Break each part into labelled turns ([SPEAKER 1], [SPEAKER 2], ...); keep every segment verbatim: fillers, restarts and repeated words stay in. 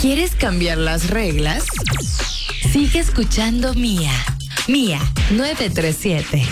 [SPEAKER 1] ¿Quieres cambiar las reglas? Sigue escuchando Mía. Mía nueve tres siete.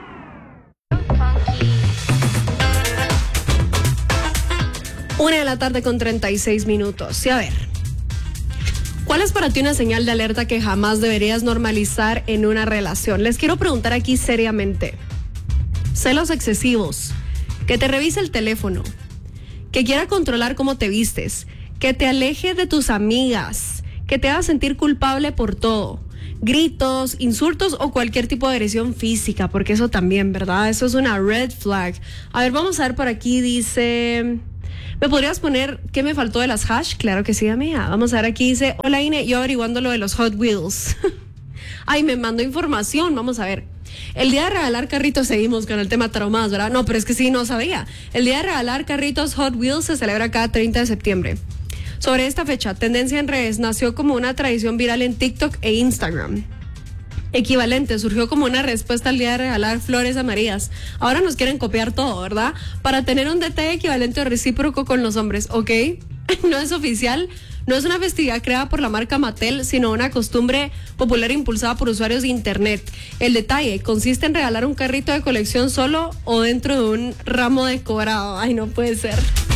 [SPEAKER 2] Una de la tarde con treinta y seis minutos. Y a ver, ¿cuál es para ti una señal de alerta que jamás deberías normalizar en una relación? Les quiero preguntar aquí seriamente. Celos excesivos, que te revise el teléfono, que quiera controlar cómo te vistes, que te aleje de tus amigas, que te haga sentir culpable por todo. Gritos, insultos o cualquier tipo de agresión física, porque eso también, ¿verdad? Eso es una red flag. A ver, vamos a ver por aquí, dice... ¿Me podrías poner qué me faltó de las hash? Claro que sí, amiga. Vamos a ver, aquí dice, hola Ine, yo averiguando lo de los Hot Wheels. Ay, me mandó información, vamos a ver. El día de regalar carritos, seguimos con el tema traumados, ¿verdad? No, pero es que sí, no sabía. El día de regalar carritos Hot Wheels se celebra cada treinta de septiembre. Sobre esta fecha, tendencia en redes nació como una tradición viral en TikTok e Instagram. Equivalente, surgió como una respuesta al día de regalar flores amarillas. Ahora nos quieren copiar todo, ¿verdad? Para tener un detalle equivalente o recíproco con los hombres, ¿ok? No es oficial, no es una festividad creada por la marca Mattel, sino una costumbre popular impulsada por usuarios de internet. El detalle consiste en regalar un carrito de colección solo o dentro de un ramo decorado. Ay, no puede ser.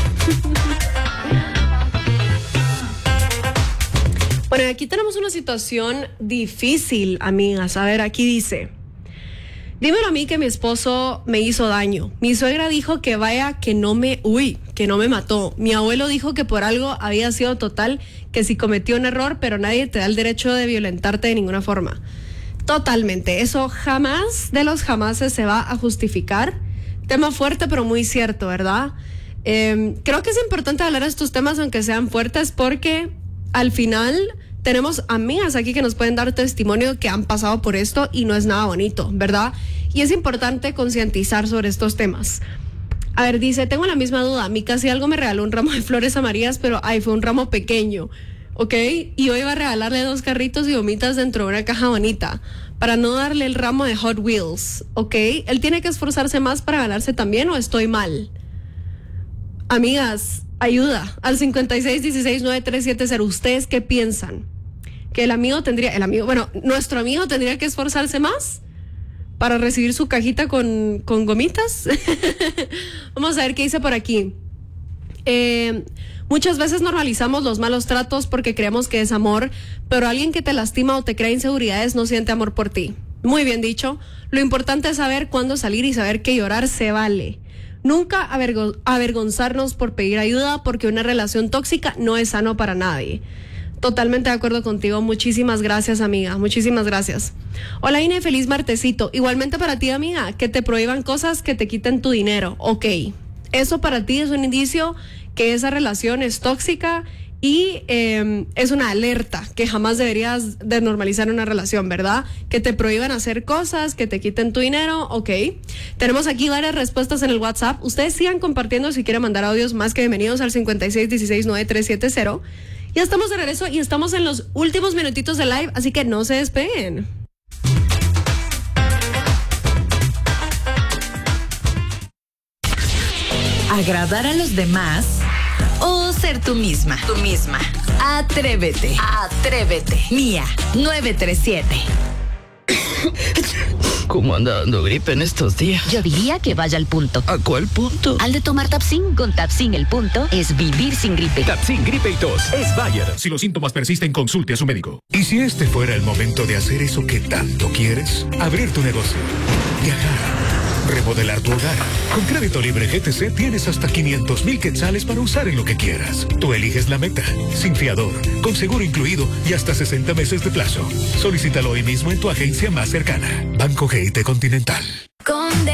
[SPEAKER 2] Bueno, aquí tenemos una situación difícil, amigas. A ver, aquí dice, dímelo a mí que mi esposo me hizo daño. Mi suegra dijo que vaya, que no me, uy, que no me mató. Mi abuelo dijo que por algo había sido total, que si cometió un error, pero nadie te da el derecho de violentarte de ninguna forma. Totalmente, eso jamás de los jamases se va a justificar. Tema fuerte, pero muy cierto, ¿verdad? Eh, creo que es importante hablar de estos temas, aunque sean fuertes, porque al final tenemos amigas aquí que nos pueden dar testimonio que han pasado por esto y no es nada bonito, ¿verdad? Y es importante concientizar sobre estos temas. A ver, dice, tengo la misma duda. Mi casi algo me regaló un ramo de flores amarillas, pero ay, fue un ramo pequeño, ¿ok? Y yo iba a regalarle dos carritos y gomitas dentro de una caja bonita para no darle el ramo de Hot Wheels, ¿ok? ¿Él tiene que esforzarse más para ganarse también o estoy mal? Amigas, ayuda al cincuenta y seis dieciséis nueve tres siete cero. ¿Ustedes qué piensan? Que el amigo tendría, el amigo, bueno, nuestro amigo tendría que esforzarse más para recibir su cajita con, con gomitas. Vamos a ver qué dice por aquí. Eh, muchas veces normalizamos los malos tratos porque creemos que es amor, pero alguien que te lastima o te crea inseguridades no siente amor por ti. Muy bien dicho. Lo importante es saber cuándo salir y saber que llorar se vale. Nunca avergo- avergonzarnos por pedir ayuda, porque una relación tóxica no es sano para nadie. Totalmente de acuerdo contigo. Muchísimas gracias, amiga. Muchísimas gracias. Hola, Ine, feliz martesito. Igualmente para ti, amiga, que te prohíban cosas, que te quiten tu dinero. Ok. Eso para ti es un indicio que esa relación es tóxica y eh, es una alerta que jamás deberías de normalizar una relación, ¿verdad? Que te prohíban hacer cosas, que te quiten tu dinero. Ok. Tenemos aquí varias respuestas en el WhatsApp. Ustedes sigan compartiendo si quieren mandar audios, más que bienvenidos al cincuenta y seis dieciséis nueve tres siete cero. Ya estamos de regreso y estamos en los últimos minutitos de live, así que no se despeguen.
[SPEAKER 1] ¿Agradar a los demás o ser tú misma? Tú misma. Atrévete. Atrévete. Mía nueve tres siete.
[SPEAKER 3] ¿Cómo anda dando gripe en estos días?
[SPEAKER 4] Yo diría que vaya al punto.
[SPEAKER 3] ¿A cuál punto?
[SPEAKER 4] Al de tomar Tapsin. Con Tapsin el punto es vivir sin gripe.
[SPEAKER 5] Tapsin, gripe y tos es Bayer. Si los síntomas persisten, consulte a su médico. ¿Y si este fuera el momento de hacer eso que tanto quieres? Abrir tu negocio, viajar, remodelar tu hogar. Con Crédito Libre G T C tienes hasta quinientos mil quetzales para usar en lo que quieras. Tú eliges la meta, sin fiador, con seguro incluido y hasta sesenta meses de plazo. Solicítalo hoy mismo en tu agencia más cercana. Banco G I T Continental.
[SPEAKER 6] Con